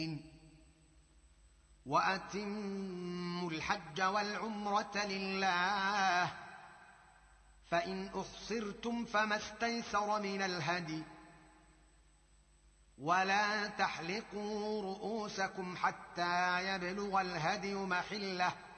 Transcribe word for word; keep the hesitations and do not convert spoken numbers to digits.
وأتموا الحج والعمرة لله فإن أحصرتم فما استيسر من الهدي ولا تحلقوا رؤوسكم حتى يبلغ الهدي محله